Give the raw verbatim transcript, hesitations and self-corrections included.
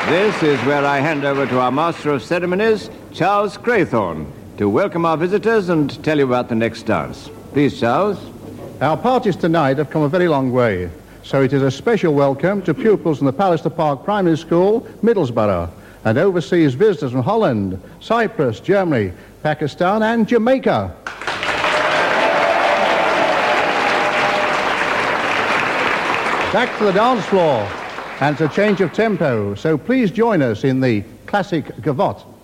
This is where I hand over to our Master of Ceremonies, Charles Craythorne, to welcome our visitors and tell you about the next dance. Please, Charles. Our parties tonight have come a very long way, so it is a special welcome to pupils from the Pallister Park Primary School, Middlesbrough, and overseas visitors from Holland, Cyprus, Germany, Pakistan, and Jamaica. Back to the dance floor, and it's a change of tempo, so please join us in the classic gavotte.